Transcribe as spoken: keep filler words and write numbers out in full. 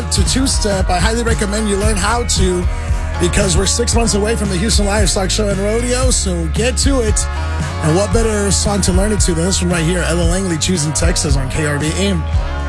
one to two-step, I highly recommend you learn how to, because we're six months away from the Houston Livestock Show and Rodeo, so get to it. And what better song to learn it to than this one right here, Ella Langley, Choosing Texas on K R V A.